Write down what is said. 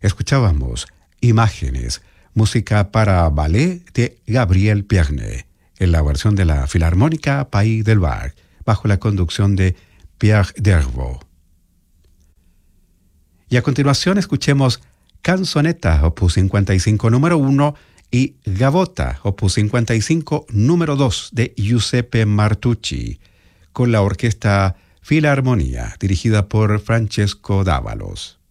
Escuchábamos Imágenes, música para ballet de Gabriel Pierné, en la versión de la Filarmónica Pays del Var, bajo la conducción de Pierre Dervaux. Y a continuación escuchemos Canzonetta, opus 55 número 1, y Gavotta, opus 55 número 2 de Giuseppe Martucci, con la orquesta Filarmonía, dirigida por Francesco Dávalos.